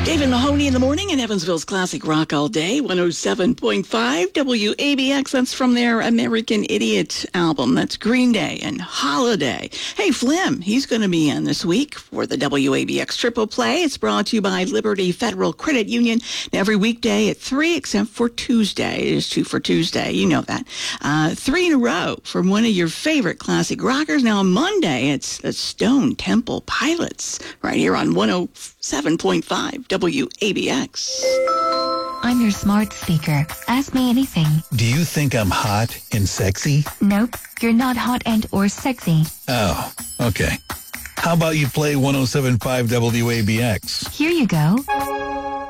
David Mahoney in the morning in Evansville's Classic Rock All Day, 107.5 WABX. That's from their American Idiot album. That's Green Day and Holiday. Hey, Flim, he's going to be in this week for the WABX Triple Play. It's brought to you by Liberty Federal Credit Union every weekday at 3, except for Tuesday. It is 2 for Tuesday. You know that. 3 in a row from one of your favorite classic rockers. Now, on Monday, it's the Stone Temple Pilots right here on 107.5 WABX. I'm your smart speaker. Ask me anything. Do you think I'm hot and sexy? Nope, you're not hot and or sexy. Oh, okay. How about you play 107.5 WABX? Here you go.